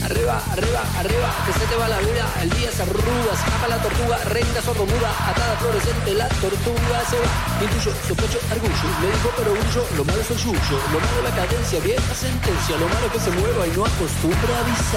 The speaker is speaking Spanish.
arriba, arriba, arriba, que se te va la vida, el día se arruga, se escapa la tortuga, renga sordomuda, atada fluorescente, la tortuga se va. Intuyo, sospecho, argullo, me dijo pero orgullo, lo malo es el yuyo, lo malo la cadencia, vieja sentencia, lo malo que se mueva y no acostumbra a avisar.